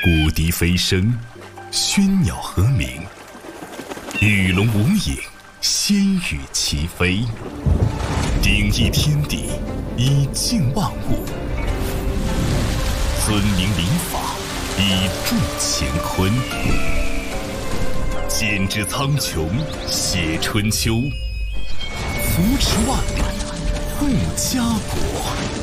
谷笛飞声，喧鸟和鸣，与龙无影，仙羽齐飞。鼎益天地，以静万物；尊明灵法，以助乾坤。剪纸苍穹，写春秋，扶持万里，护家国。